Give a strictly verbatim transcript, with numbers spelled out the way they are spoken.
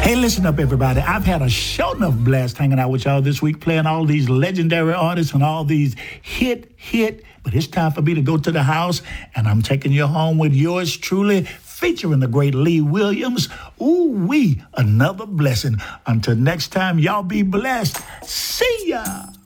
Hey, listen up, everybody. I've had a show enough blast hanging out with y'all this week, playing all these legendary artists and all these hit, hit. But it's time for me to go to the house, and I'm taking you home with yours truly, featuring the great Lee Williams. Ooh-wee, another blessing. Until next time, y'all be blessed. See ya.